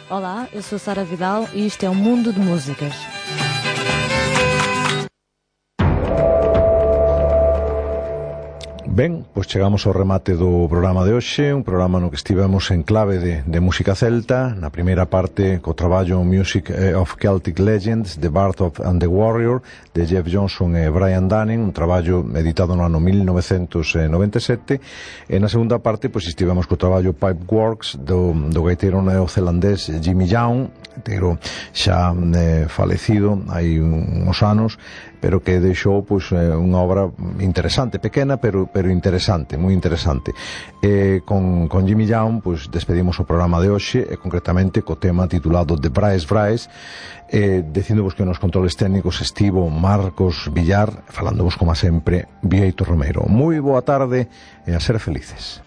Olá, eu sou Sara Vidal e isto é um mundo de músicas. Ben, pois chegamos ao remate do programa de hoxe, un programa no que estivemos en clave de música celta, na primeira parte co traballo Music of Celtic Legends, The Bard and the Warrior, de Jeff Johnson e Brian Dunning, un traballo editado no ano 1997, e na segunda parte pois estivemos co traballo Pipeworks do gaiteiro neozelandés Jimmy Young, gaiteiro xa falecido hai uns anos, pero que deixou pois unha obra interesante, pequena, pero interesante, moi interesante. Con Jimmy Young pois despedimos o programa de hoxe, e concretamente co tema titulado The Bryce, dicindovos que nos controles técnicos estivo Marcos Villar, falándovos como sempre Bieito Romero. Moi boa tarde e a ser felices.